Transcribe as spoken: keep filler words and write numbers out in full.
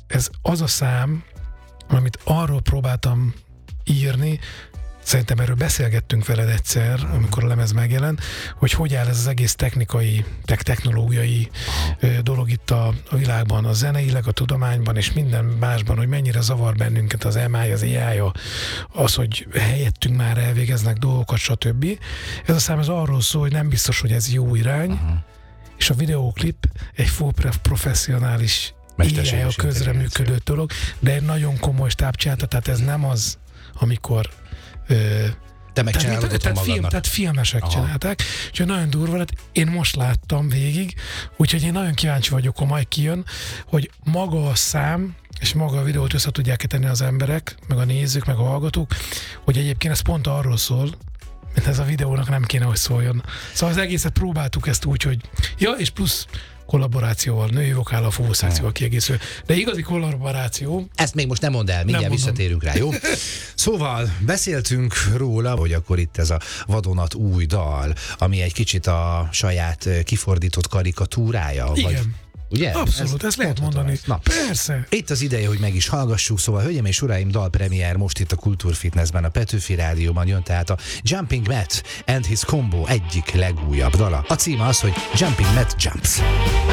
ez az a szám, amit arról próbáltam írni, szerintem erről beszélgettünk veled egyszer, amikor a lemez megjelent, hogy hogy áll ez az egész technikai, tech technológiai uh, dolog itt a, a világban, a zeneileg, a tudományban és minden másban, hogy mennyire zavar bennünket az em i, az á i, az, hogy helyettünk már elvégeznek dolgokat, stb. Ez a szám ez arról szól, hogy nem biztos, hogy ez jó irány, uh-huh. és a videóklip egy full professzionális á i közreműködő dolog, de egy nagyon komoly stáb csinálta, tehát ez nem az, amikor Ö, Te megcsinálod tehát, tehát, film, tehát filmesek Aha. csinálták, úgyhogy nagyon durva lett. Én most láttam végig, úgyhogy én nagyon kíváncsi vagyok, ha majd kijön, hogy maga a szám, és maga a videót össze tudják tenni az emberek, meg a nézők, meg a hallgatók, hogy egyébként ez pont arról szól, mint ez a videónak nem kéne, hogy szóljon. Szóval az egészet próbáltuk ezt úgy, hogy ja, és plusz kollaborációval, női vokállal, fogoszációval kiegészül. De igazi kollaboráció... Ezt még most nem mondd el, mindjárt visszatérünk rá, jó? Szóval beszéltünk róla, hogy akkor itt ez a vadonat új dal, ami egy kicsit a saját kifordított karikatúrája. Igen. Vagy, ugye? Abszolút, ez ezt lehet mondani. Na, persze. Itt az ideje, hogy meg is hallgassuk, szóval hölgyeim és uraim, dalpremiér most itt a Kultúrfitnessben, a Petőfi Rádióban jön, tehát a Jumping Matt and His Combo egyik legújabb dala. A címe az, hogy Jumping Matt Jumps.